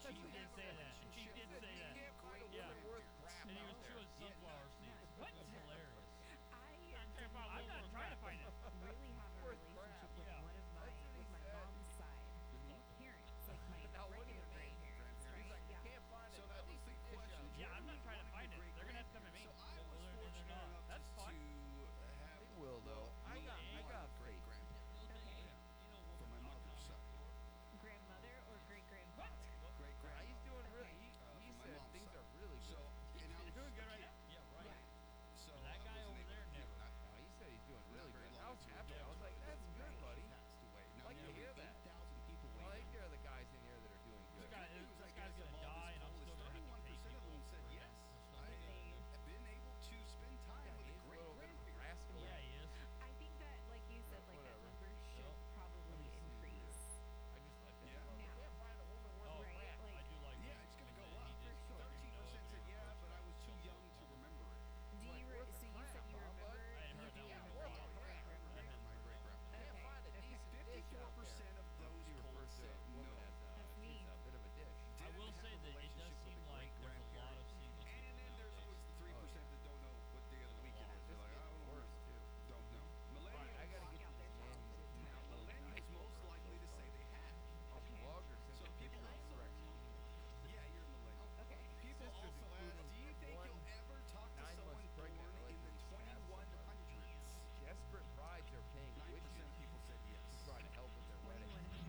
She did say that. She did say that. Yeah. And he was chewing sunflower seeds. What? That's hilarious. I'm not trying to find it. Really have a relationship with Yeah. one of my mom's side parents, like my regular grandparents, right? Yeah. So that was the question. Yeah, I'm not trying to find it. They're gonna have to come at me. So I was Well, they're fortunate not. enough That's to fine. have They will though. I got great faith. grandparents Okay. from my mother's side. Grandmother or great grandfather? Great He's grandfather. doing really. He From my said mom's things side. are really So good. and I You're was doing good right now. Yeah, right. Yeah. So That I guy wasn't over able there to- never. He said he's doing really very good. long I was ago. happy. I was like, that's good, buddy. passed away. Now, Like to nearly hear that. 8,000 people I waiting. like to hear the guys in here that are doing good. This guy's gonna die, and I'm still gonna have to pay 31% of people them said for him. yes. That's I not have been able to spend time with He's a a great little bit of a grandparent. rascal. Yeah, he is. I think that, like you said, like that Whatever. number should probably increase. I just like that. Yeah. Now, Can't find a woman worth Oh, a right? crap. I Like, do like Yeah, that. it's gonna go He up. did For sure. 13% said yeah, but I was too young to remember it. do you? worth a So you said crap, you huh, remember? bud? I You heard do that one. remember Worth a your crap. great My grandmother. great grandparents. Can't Okay, find a okay. decent dish out there. 54% of those He polled refers to said a woman no. as That's me. she's a bit of a dish. I will say that it does seem like there's a lot of single And people then there's always nowadays. the 3% that don't know what day of the week it is. They're like, I don't know. Worse too. Don't know. Millennials, I gotta get Walk out to there, this tell man. them that it's time. millennials most likely to say they have. A plug or So something. people also, yeah, you're a millennial. Okay. People Sisters also ask, including do you think one you'll ever talk to 9 someone months born pregnant, I like in the to stab somebody. 2100s? Desperate brides are paying 9% witches of people said yes. to try to help with their wedding.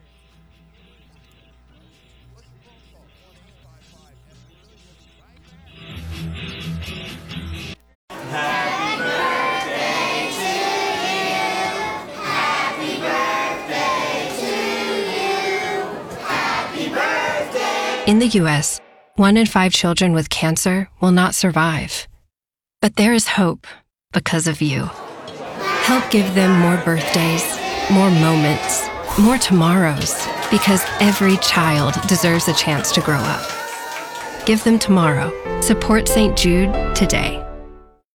2100. What's the phone call? 1-855 and we'll be right back. In the U.S., 1 in 5 children with cancer will not survive. But there is hope because of you. Help give them more birthdays, more moments, more tomorrows, because every child deserves a chance to grow up. Give them tomorrow. Support St. Jude today.